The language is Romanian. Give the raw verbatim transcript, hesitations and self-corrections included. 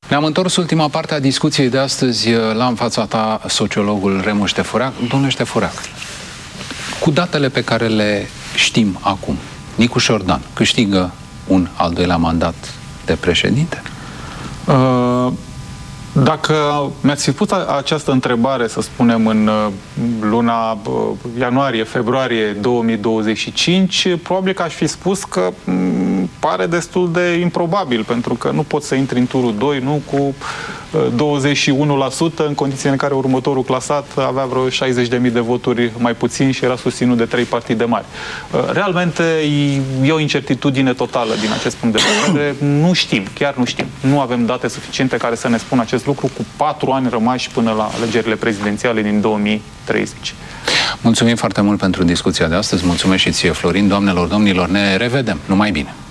Ne-am întors ultima parte a discuției de astăzi la în fața ta sociologul Remu Ștefărac. Domnule Ștefărac, cu datele pe care le știm acum, Nicu Șordan câștigă un al doilea mandat de președinte? Uh, dacă mi-ați fi pus această întrebare, să spunem, în luna ianuarie-februarie două mii douăzeci și cinci, probabil că aș fi spus că pare destul de improbabil, pentru că nu poți să intri în turul doi, nu cu douăzeci și unu la sută, în condițiile în care următorul clasat avea vreo șaizeci de mii de voturi mai puțin și era susținut de trei partide mari. Realmente e o incertitudine totală din acest punct de vedere. Nu știm, chiar nu știm. Nu avem date suficiente care să ne spună acest lucru cu patru ani rămași până la alegerile prezidențiale din două mii treizeci. Mulțumim foarte mult pentru discuția de astăzi. Mulțumesc și ție, Florin. Doamnelor, domnilor, ne revedem. Numai bine!